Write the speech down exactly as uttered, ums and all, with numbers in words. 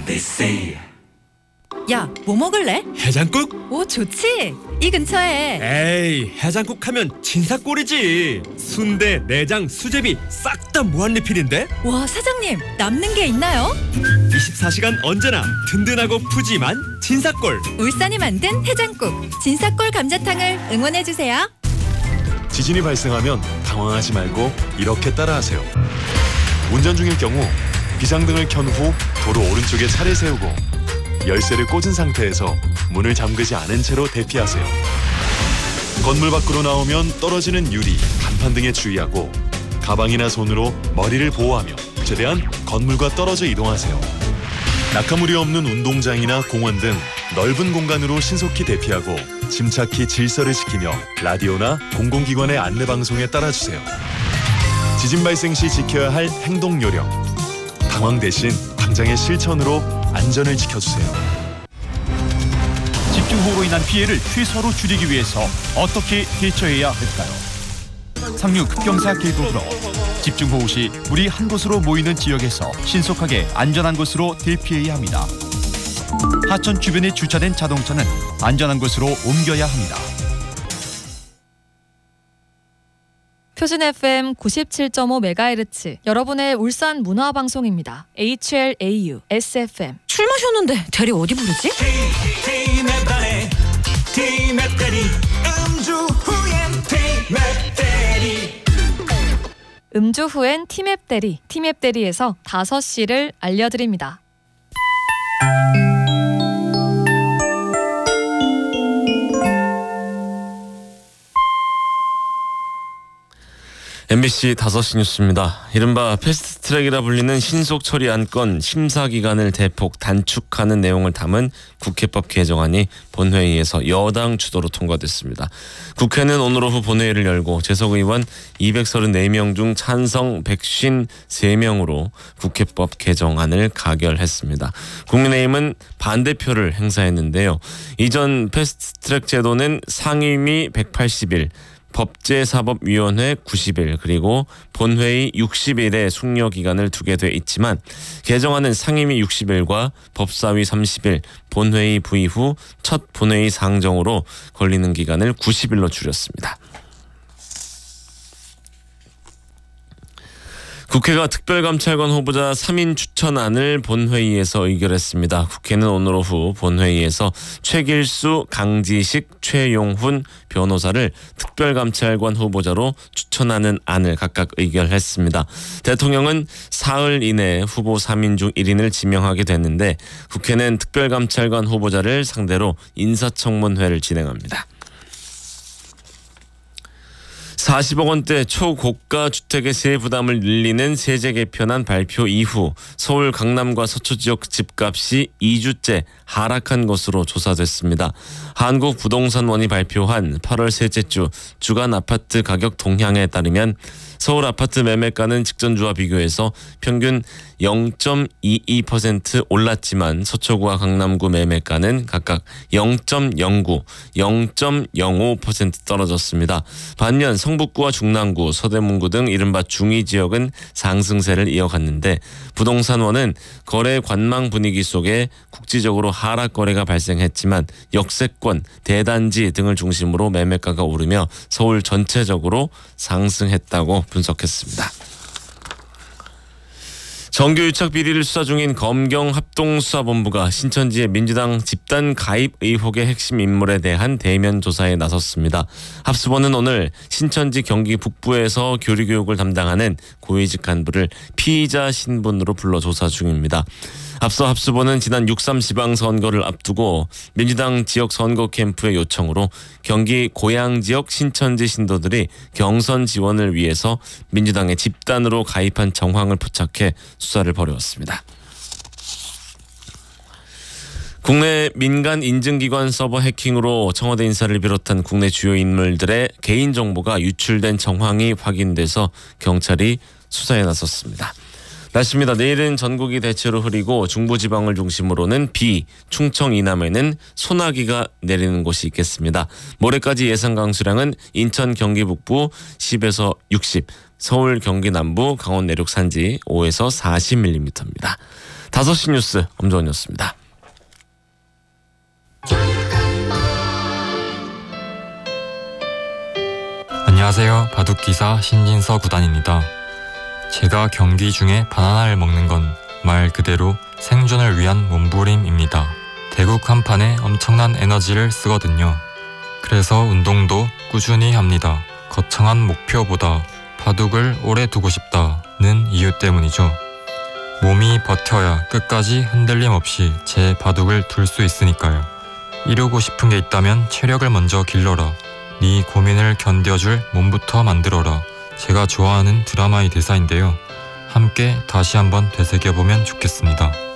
야, 뭐 먹을래? 해장국? 오, 좋지. 이 근처에. 에이, 해장국 하면 진사골이지. 순대, 내장, 수제비 싹 다 무한리필인데? 와, 사장님, 남는 게 있나요? 이십사 시간 언제나 든든하고 푸짐한 진사골. 울산이 만든 해장국 진사골 감자탕을 응원해주세요. 지진이 발생하면 당황하지 말고 이렇게 따라하세요. 운전 중일 경우 비상등을 켠 후 도로 오른쪽에 차를 세우고 열쇠를 꽂은 상태에서 문을 잠그지 않은 채로 대피하세요. 건물 밖으로 나오면 떨어지는 유리, 간판 등에 주의하고 가방이나 손으로 머리를 보호하며 최대한 건물과 떨어져 이동하세요. 낙하물이 없는 운동장이나 공원 등 넓은 공간으로 신속히 대피하고 침착히 질서를 지키며 라디오나 공공기관의 안내방송에 따라주세요. 지진 발생 시 지켜야 할 행동 요령. 당황 대신 당장의 실천으로 안전을 지켜주세요. 집중호우로 인한 피해를 최소화로 줄이기 위해서 어떻게 대처해야 할까요? 상류 급경사 계곡으로 집중호우 시 물이 한 곳으로 모이는 지역에서 신속하게 안전한 곳으로 대피해야 합니다. 하천 주변에 주차된 자동차는 안전한 곳으로 옮겨야 합니다. 표준 에프엠 구십칠 점 오 메가헤르츠 여러분의 울산 문화방송입니다. 에이치엘에이유 에스에프엠. 술 마셨는데 대리 어디 부르지? 티맵다리 티맵다리 음주 후엔 티맵다리. 음주 후엔 티맵 대리, 티맵 대리에서 다섯 시를 알려드립니다. 엠비씨 다섯 시 뉴스입니다. 이른바 패스트트랙이라 불리는 신속 처리 안건 심사 기간을 대폭 단축하는 내용을 담은 국회법 개정안이 본회의에서 여당 주도로 통과됐습니다. 국회는 오늘 오후 본회의를 열고 재석 의원 이백삼십사 명 중 찬성 백오십삼 명으로 국회법 개정안을 가결했습니다. 국민의힘은 반대표를 행사했는데요. 이전 패스트트랙 제도는 상임위 백팔십 일, 법제사법위원회 구십 일 그리고 본회의 육십 일의 숙려기간을 두게 돼 있지만 개정안은 상임위 육십 일과 법사위 삼십 일, 본회의 부의 후 첫 본회의 상정으로 걸리는 기간을 구십 일로 줄였습니다. 국회가 특별감찰관 후보자 삼 인 추천안을 본회의에서 의결했습니다. 국회는 오늘 오후 본회의에서 최길수, 강지식, 최용훈 변호사를 특별감찰관 후보자로 추천하는 안을 각각 의결했습니다. 대통령은 사흘 이내에 후보 삼 인 중 일 인을 지명하게 됐는데 국회는 특별감찰관 후보자를 상대로 인사청문회를 진행합니다. 사십억 원대 초고가 주택의 세액 부담을 늘리는 세제 개편안 발표 이후 서울 강남과 서초 지역 집값이 이 주째 하락한 것으로 조사됐습니다. 한국부동산원이 발표한 팔월 셋째 주 주간 아파트 가격 동향에 따르면 서울 아파트 매매가는 직전주와 비교해서 평균 영 점 이이 퍼센트 올랐지만 서초구와 강남구 매매가는 각각 영 점 영구, 영 점 영오 퍼센트 떨어졌습니다. 반면 성북구와 중랑구, 서대문구 등 이른바 중위 지역은 상승세를 이어갔는데 부동산원은 거래 관망 분위기 속에 국지적으로 하락 거래가 발생했지만 역세권, 대단지 등을 중심으로 매매가가 오르며 서울 전체적으로 상승했다고 분석했습니다. 정규유착 비리를 수사 중인 검경합동수사본부가 신천지의 민주당 집단 가입 의혹의 핵심 인물에 대한 대면 조사에 나섰습니다. 합수본은 오늘 신천지 경기 북부에서 교리교육을 담당하는 고위직 간부를 피의자 신분으로 불러 조사 중입니다. 앞서 합수본은 지난 육 삼 지방선거를 앞두고 민주당 지역 선거 캠프의 요청으로 경기 고양 지역 신천지 신도들이 경선 지원을 위해서 민주당에 집단으로 가입한 정황을 포착해 수사를 벌여왔습니다. 국내 민간 인증기관 서버 해킹으로 청와대 인사를 비롯한 국내 주요 인물들의 개인정보가 유출된 정황이 확인돼서 경찰이 수사에 나섰습니다. 날씨입니다. 내일은 전국이 대체로 흐리고 중부지방을 중심으로는 비, 충청 이남에는 소나기가 내리는 곳이 있겠습니다. 모레까지 예상 강수량은 인천 경기 북부 십에서 육십, 서울 경기 남부 강원 내륙 산지 오에서 사십 밀리미터입니다. 다섯 시 뉴스 엄정원이었습니다. 안녕하세요. 바둑기사 신진서 구단입니다. 제가 경기 중에 바나나를 먹는 건 말 그대로 생존을 위한 몸부림입니다. 대국 한 판에 엄청난 에너지를 쓰거든요. 그래서 운동도 꾸준히 합니다. 거창한 목표보다 바둑을 오래 두고 싶다는 이유 때문이죠. 몸이 버텨야 끝까지 흔들림 없이 제 바둑을 둘 수 있으니까요. 이루고 싶은 게 있다면 체력을 먼저 길러라. 네 고민을 견뎌줄 몸부터 만들어라. 제가 좋아하는 드라마의 대사인데요. 함께 다시 한번 되새겨보면 좋겠습니다.